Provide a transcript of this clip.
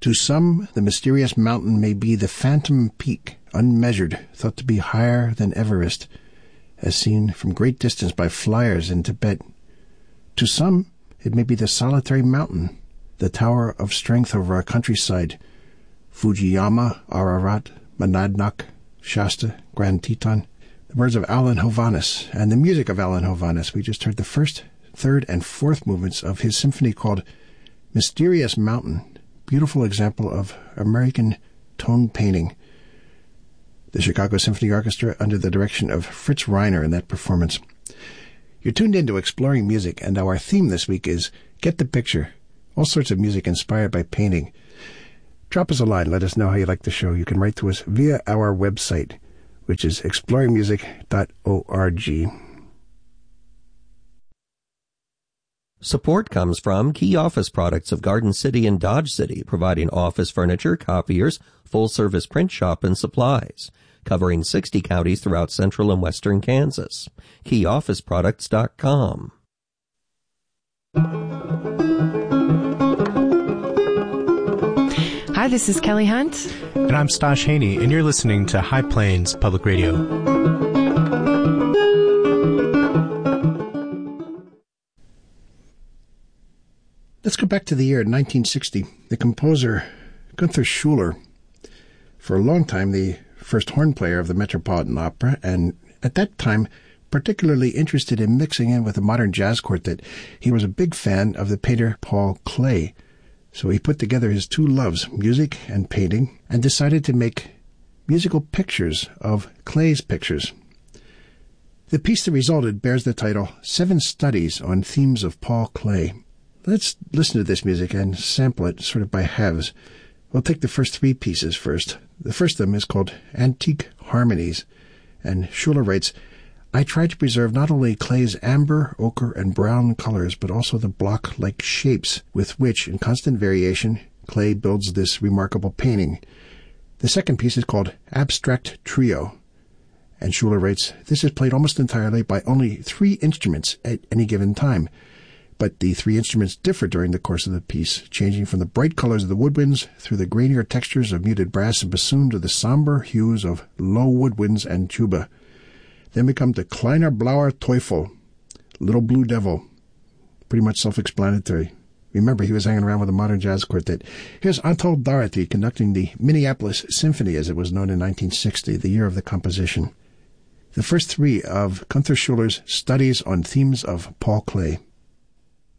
To some, the mysterious mountain may be the phantom peak, unmeasured, thought to be higher than Everest, as seen from great distance by flyers in Tibet. To some, it may be the solitary mountain, the tower of strength over a countryside, Fujiyama, Ararat, Monadnock, Shasta, Grand Teton. The words of Alan Hovhaness and the music of Alan Hovhaness. We just heard the first, third, and fourth movements of his symphony called Mysterious Mountain. Beautiful example of American tone painting. The Chicago Symphony Orchestra under the direction of Fritz Reiner in that performance. You're tuned into Exploring Music, and our theme this week is Get the Picture. All sorts of music inspired by painting. Drop us a line. Let us know how you like the show. You can write to us via our website, which is exploringmusic.org. Support comes from Key Office Products of Garden City and Dodge City, providing office furniture, copiers, full-service print shop, and supplies, covering 60 counties throughout central and western Kansas. KeyOfficeProducts.com. Hi, this is Kelly Hunt. And I'm Stosh Haney, and you're listening to High Plains Public Radio. Let's go back to the year 1960. The composer Gunther Schuller, for a long time the first horn player of the Metropolitan Opera, and at that time particularly interested in mixing in with a modern jazz quartet. He was a big fan of the painter Paul Klee, so he put together his two loves, music and painting, and decided to make musical pictures of Klee's pictures. The piece that resulted bears the title 7 Studies on Themes of Paul Klee. Let's listen to this music and sample it sort of by halves. We'll take the first 3 pieces first. The first of them is called Antique Harmonies, and Schuller writes, I try to preserve not only Klee's amber, ochre, and brown colors, but also the block-like shapes with which, in constant variation, Klee builds this remarkable painting. The second piece is called Abstract Trio, and Schuller writes, this is played almost entirely by only 3 instruments at any given time. But the 3 instruments differ during the course of the piece, changing from the bright colors of the woodwinds through the grainier textures of muted brass and bassoon to the somber hues of low woodwinds and tuba. Then we come to Kleiner Blauer Teufel, Little Blue Devil. Pretty much self-explanatory. Remember, he was hanging around with a modern jazz quartet. Here's Anatol Doherty conducting the Minneapolis Symphony, as it was known in 1960, the year of the composition. The first 3 of Gunther Schuller's Studies on Themes of Paul Klee.